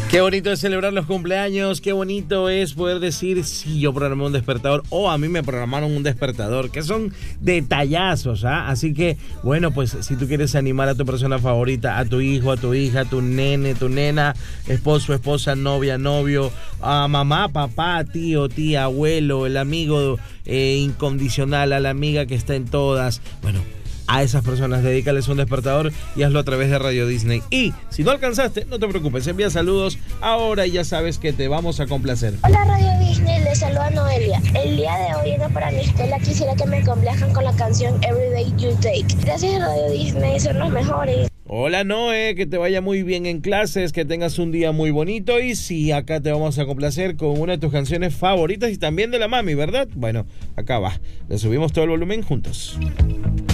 Qué bonito es celebrar los cumpleaños, qué bonito es poder decir, sí, yo programé un despertador o a mí me programaron un despertador, que son detallazos, ¿ah? Así que, bueno, pues si tú quieres animar a tu persona favorita, a tu hijo, a tu hija, a tu nene, tu nena, esposo, esposa, novia, novio, a mamá, papá, tío, tía, abuelo, el amigo incondicional, a la amiga que está en todas, bueno, a esas personas, dedícales un despertador y hazlo a través de Radio Disney. Y si no alcanzaste, no te preocupes, envía saludos ahora y ya sabes que te vamos a complacer. Hola Radio Disney, les saluda Noelia. El día de hoy, yendo para mi escuela, quisiera que me complazcan con la canción Everyday You Take. Gracias Radio Disney, son los mejores. Hola Noé, que te vaya muy bien en clases, que tengas un día muy bonito y sí, acá te vamos a complacer con una de tus canciones favoritas y también de la mami, ¿verdad? Bueno, acá va, le subimos todo el volumen juntos.